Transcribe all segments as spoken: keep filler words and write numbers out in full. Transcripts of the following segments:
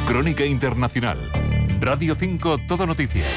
Crónica Internacional. Radio cinco Todo Noticias.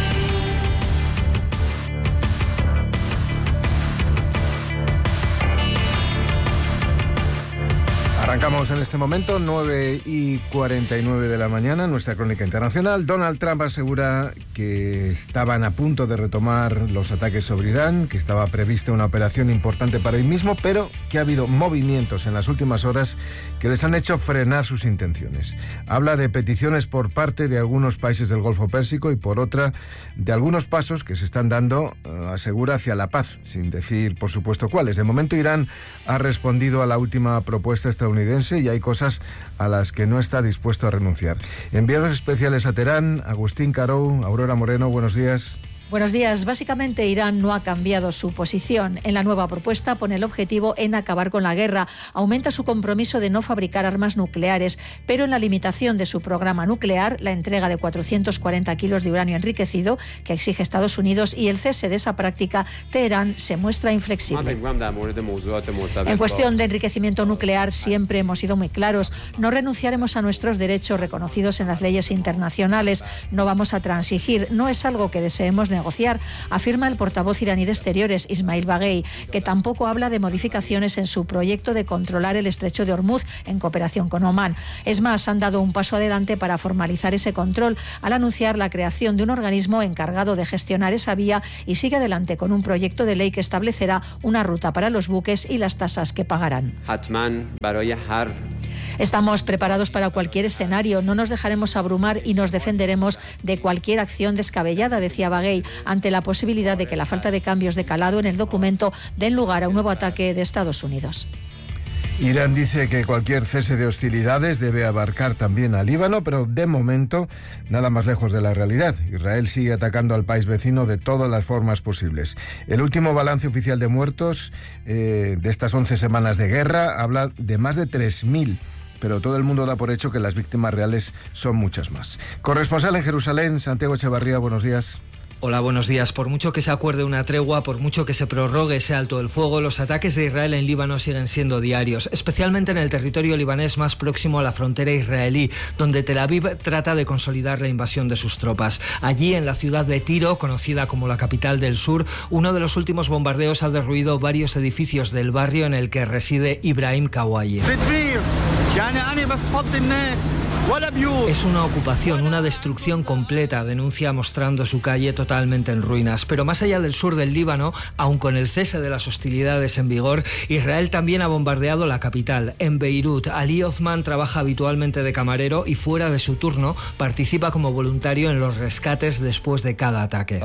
Arrancamos en este momento, nueve y cuarenta y nueve de la mañana, nuestra crónica internacional. Donald Trump asegura que estaban a punto de retomar los ataques sobre Irán, que estaba prevista una operación importante para él mismo, pero que ha habido movimientos en las últimas horas que les han hecho frenar sus intenciones. Habla de peticiones por parte de algunos países del Golfo Pérsico y por otra de algunos pasos que se están dando, asegura, hacia la paz, sin decir, por supuesto, cuáles. De momento, Irán ha respondido a la última propuesta estadounidense y hay cosas a las que no está dispuesto a renunciar. Enviados especiales a Teherán, Agustín Carou, Aurora Moreno, buenos días. Buenos días. Básicamente, Irán no ha cambiado su posición. En la nueva propuesta pone el objetivo en acabar con la guerra, aumenta su compromiso de no fabricar armas nucleares, pero en la limitación de su programa nuclear, la entrega de cuatrocientos cuarenta kilos de uranio enriquecido que exige Estados Unidos y el cese de esa práctica, Teherán se muestra inflexible. En cuestión de enriquecimiento nuclear siempre hemos sido muy claros. No renunciaremos a nuestros derechos reconocidos en las leyes internacionales. No vamos a transigir. No es algo que deseemos negociar, afirma el portavoz iraní de Exteriores, Ismail Baghei, que tampoco habla de modificaciones en su proyecto de controlar el estrecho de Hormuz en cooperación con Omán. Es más, han dado un paso adelante para formalizar ese control al anunciar la creación de un organismo encargado de gestionar esa vía y sigue adelante con un proyecto de ley que establecerá una ruta para los buques y las tasas que pagarán. Estamos preparados para cualquier escenario, no nos dejaremos abrumar y nos defenderemos de cualquier acción descabellada, decía Baghei, ante la posibilidad de que la falta de cambios de calado en el documento den lugar a un nuevo ataque de Estados Unidos. Irán dice que cualquier cese de hostilidades debe abarcar también a Líbano, pero de momento nada más lejos de la realidad. Israel sigue atacando al país vecino de todas las formas posibles. El último balance oficial de muertos eh, de estas once semanas de guerra habla de más de tres mil. Pero todo el mundo da por hecho que las víctimas reales son muchas más. Corresponsal en Jerusalén, Santiago Echevarría, buenos días. Hola, buenos días. Por mucho que se acuerde una tregua, por mucho que se prorrogue ese alto el fuego, los ataques de Israel en Líbano siguen siendo diarios, especialmente en el territorio libanés más próximo a la frontera israelí, donde Tel Aviv trata de consolidar la invasión de sus tropas. Allí, en la ciudad de Tiro, conocida como la capital del sur, uno de los últimos bombardeos ha derruido varios edificios del barrio en el que reside Ibrahim Kawaye. Es una ocupación, una destrucción completa, denuncia, mostrando su calle totalmente en ruinas. Pero más allá del sur del Líbano, aun con el cese de las hostilidades en vigor, Israel también ha bombardeado la capital. En Beirut, Ali Othman trabaja habitualmente de camarero y fuera de su turno participa como voluntario en los rescates después de cada ataque.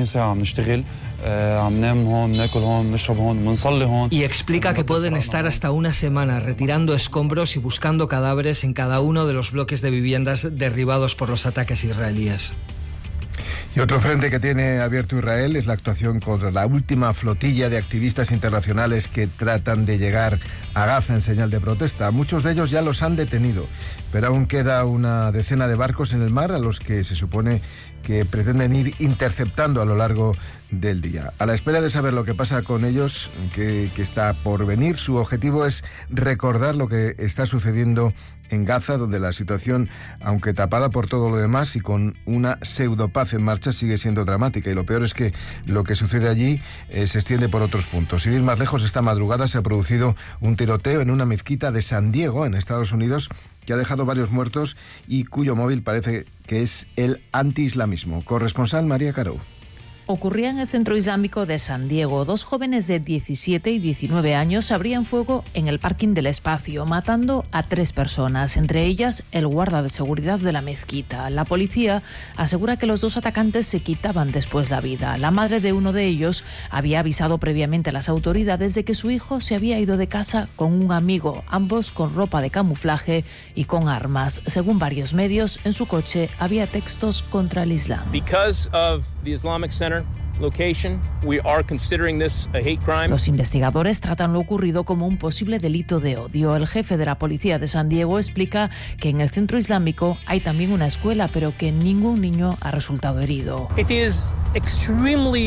Y explica que pueden estar hasta una semana retirando escombros y buscando cadáveres en cada uno de los bloques de viviendas derribados por los ataques israelíes. Y otro frente que tiene abierto Israel es la actuación contra la última flotilla de activistas internacionales que tratan de llegar a Gaza en señal de protesta. Muchos de ellos ya los han detenido, pero aún queda una decena de barcos en el mar a los que se supone que pretenden ir interceptando a lo largo del día. A la espera de saber lo que pasa con ellos, que, que está por venir, su objetivo es recordar lo que está sucediendo en Gaza, donde la situación, aunque tapada por todo lo demás y con una pseudopaz en marcha, sigue siendo dramática. Y lo peor es que lo que sucede allí eh, se extiende por otros puntos. Sin ir más lejos, esta madrugada se ha producido un tiroteo en una mezquita de San Diego, en Estados Unidos, que ha dejado varios muertos y cuyo móvil parece que es el antiislamismo. Corresponsal María Carou. Ocurría en el centro islámico de San Diego. Dos jóvenes de diecisiete y diecinueve años abrían fuego en el parking del espacio, matando a tres personas, entre ellas el guarda de seguridad de la mezquita. La policía asegura que los dos atacantes se quitaban después la vida. La madre de uno de ellos había avisado previamente a las autoridades de que su hijo se había ido de casa con un amigo, ambos con ropa de camuflaje y con armas. Según varios medios, en su coche había textos contra el Islam. Because of the Islamic Center location, we are considering this a hate crime. Los investigadores tratan lo ocurrido como un posible delito de odio. El jefe de la policía de San Diego explica que en el centro islámico hay también una escuela, pero que ningún niño ha resultado herido. It is extremely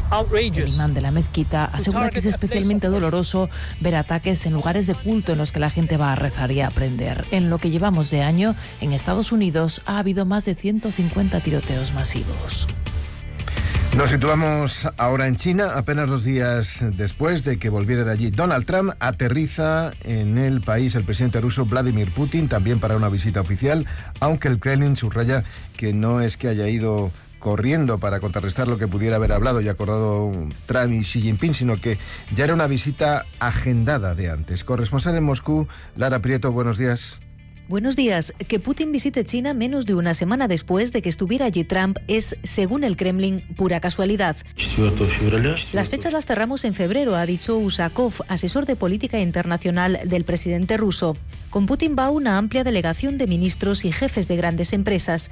El imán de la mezquita asegura que es especialmente doloroso ver ataques en lugares de culto en los que la gente va a rezar y a aprender. En lo que llevamos de año, en Estados Unidos ha habido más de ciento cincuenta tiroteos masivos. Nos situamos ahora en China, apenas dos días después de que volviera de allí Donald Trump. Aterriza en el país el presidente ruso Vladimir Putin, también para una visita oficial, aunque el Kremlin subraya que no es que haya ido corriendo para contrarrestar lo que pudiera haber hablado y acordado Trump y Xi Jinping, sino que ya era una visita agendada de antes. Corresponsal en Moscú, Lara Prieto, buenos días. Buenos días. Que Putin visite China menos de una semana después de que estuviera allí Trump es, según el Kremlin, pura casualidad. Las fechas las cerramos en febrero, ha dicho Usakov, asesor de política internacional del presidente ruso. Con Putin va una amplia delegación de ministros y jefes de grandes empresas.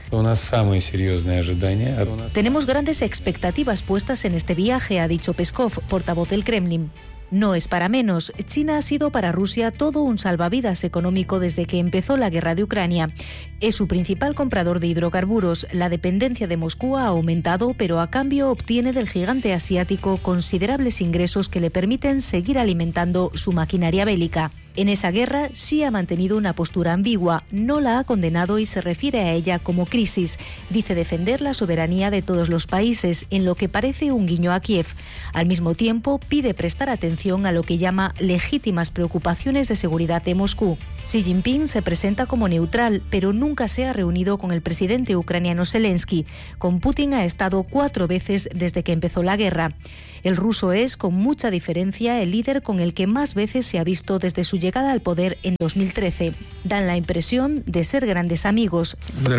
Tenemos grandes expectativas puestas en este viaje, ha dicho Peskov, portavoz del Kremlin. No es para menos. China ha sido para Rusia todo un salvavidas económico desde que empezó la guerra de Ucrania. Es su principal comprador de hidrocarburos. La dependencia de Moscú ha aumentado, pero a cambio obtiene del gigante asiático considerables ingresos que le permiten seguir alimentando su maquinaria bélica. En esa guerra sí ha mantenido una postura ambigua, no la ha condenado y se refiere a ella como crisis. Dice defender la soberanía de todos los países, en lo que parece un guiño a Kiev. Al mismo tiempo, pide prestar atención a lo que llama legítimas preocupaciones de seguridad de Moscú. Xi Jinping se presenta como neutral, pero nunca se ha reunido con el presidente ucraniano Zelensky. Con Putin ha estado cuatro veces desde que empezó la guerra. El ruso es, con mucha diferencia, el líder con el que más veces se ha visto desde su llegada al poder en dos mil trece. Dan la impresión de ser grandes amigos.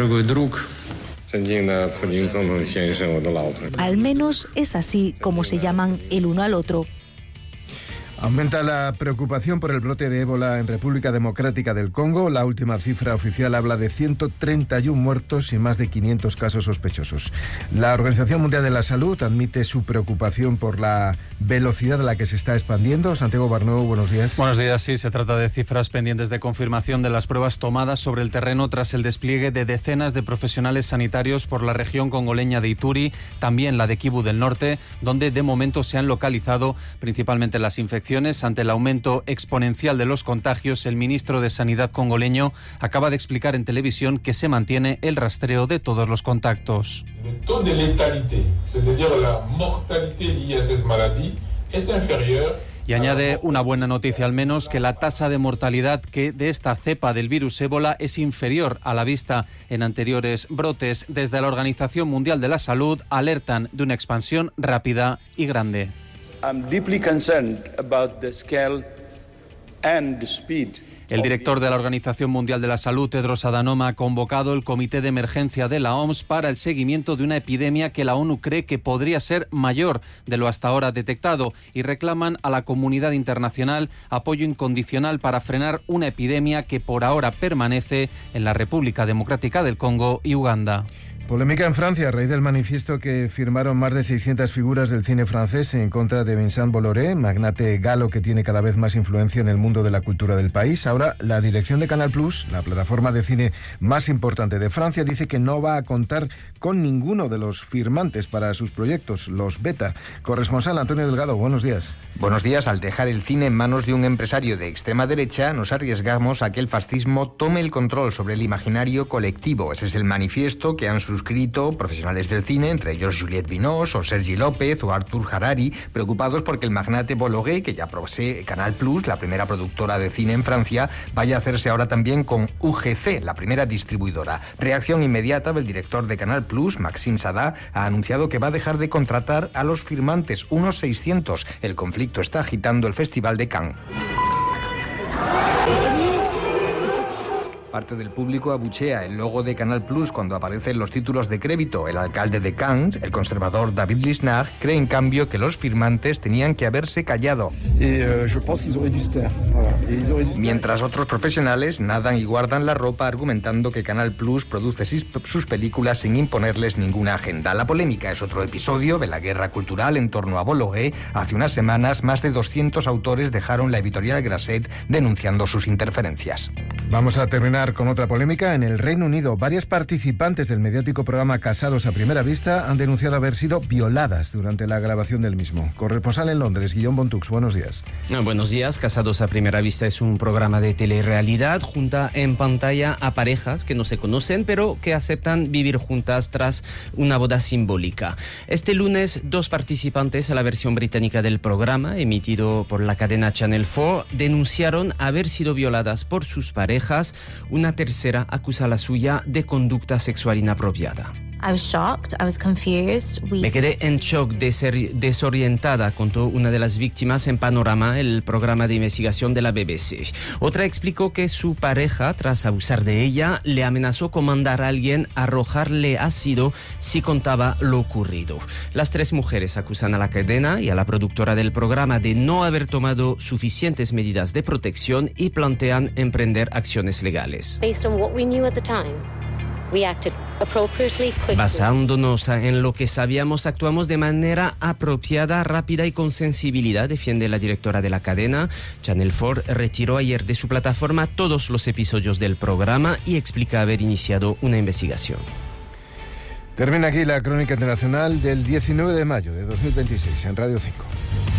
Al menos es así como se llaman el uno al otro. Aumenta la preocupación por el brote de ébola en República Democrática del Congo. La última cifra oficial habla de ciento treinta y uno muertos y más de quinientos casos sospechosos. La Organización Mundial de la Salud admite su preocupación por la velocidad a la que se está expandiendo. Santiago Barnó, buenos días. Buenos días, sí, se trata de cifras pendientes de confirmación de las pruebas tomadas sobre el terreno tras el despliegue de decenas de profesionales sanitarios por la región congoleña de Ituri, también la de Kivu del Norte, donde de momento se han localizado principalmente las infecciones. Ante el aumento exponencial de los contagios, el ministro de Sanidad congoleño acaba de explicar en televisión que se mantiene el rastreo de todos los contactos. El taux de letalidad, es decir, la mortalidad liée a esta maladie, es inferior. Y añade una buena noticia al menos, que la tasa de mortalidad que de esta cepa del virus ébola es inferior a la vista en anteriores brotes. Desde la Organización Mundial de la Salud alertan de una expansión rápida y grande. I'm deeply concerned about the scale and the speed. El director de la Organización Mundial de la Salud, Tedros Adhanom, ha convocado el Comité de Emergencia de la O M S para el seguimiento de una epidemia que la ONU cree que podría ser mayor de lo hasta ahora detectado y reclaman a la comunidad internacional apoyo incondicional para frenar una epidemia que por ahora permanece en la República Democrática del Congo y Uganda. Polémica en Francia a raíz del manifiesto que firmaron más de seiscientas figuras del cine francés en contra de Vincent Bolloré, magnate galo que tiene cada vez más influencia en el mundo de la cultura del país. Ahora, la dirección de Canal Plus, la plataforma de cine más importante de Francia, dice que no va a contar con ninguno de los firmantes para sus proyectos, los beta. Corresponsal Antonio Delgado, buenos días. Buenos días. Al dejar el cine en manos de un empresario de extrema derecha, nos arriesgamos a que el fascismo tome el control sobre el imaginario colectivo. Ese es el manifiesto que han suscrito profesionales del cine, entre ellos Juliette Binoche o Sergi López o Arthur Harari, preocupados porque el magnate Bolloré, que ya posee Canal Plus, la primera productora de cine en Francia, vaya a hacerse ahora también con U G C, la primera distribuidora. Reacción inmediata del director de Canal Plus, Maxime Sadat, ha anunciado que va a dejar de contratar a los firmantes, unos seiscientos. El conflicto está agitando el Festival de Cannes. Parte del público abuchea el logo de Canal Plus cuando aparecen los títulos de crédito. El alcalde de Cannes, el conservador David Lisnard, cree en cambio que los firmantes tenían que haberse callado. Mientras otros profesionales nadan y guardan la ropa argumentando que Canal Plus produce sus películas sin imponerles ninguna agenda. La polémica es otro episodio de la guerra cultural en torno a Bolloré. Hace unas semanas, más de doscientos autores dejaron la editorial Grasset denunciando sus interferencias. Vamos a terminar terminar con otra polémica, en el Reino Unido, varias participantes del mediático programa Casados a Primera Vista han denunciado haber sido violadas durante la grabación del mismo. Corresponsal en Londres, Guillaume Bontux, buenos días. Buenos días. Casados a Primera Vista es un programa de telerrealidad. Junta en pantalla a parejas que no se conocen, pero que aceptan vivir juntas tras una boda simbólica. Este lunes, dos participantes a la versión británica del programa, emitido por la cadena Channel cuatro, denunciaron haber sido violadas por sus parejas. Una tercera acusa a la suya de conducta sexual inapropiada. I was shocked, I was confused. We... Me quedé en shock, desorientada, contó una de las víctimas en Panorama, el programa de investigación de la B B C. Otra explicó que su pareja, tras abusar de ella, le amenazó con mandar a alguien a arrojarle ácido si contaba lo ocurrido. Las tres mujeres acusan a la cadena y a la productora del programa de no haber tomado suficientes medidas de protección y plantean emprender acciones legales. Based on what we knew at the time. Basándonos en lo que sabíamos, actuamos de manera apropiada, rápida y con sensibilidad, defiende la directora de la cadena. Channel cuatro retiró ayer de su plataforma todos los episodios del programa y explica haber iniciado una investigación. Termina aquí la crónica internacional del diecinueve de mayo de dos mil veintiséis en Radio cinco.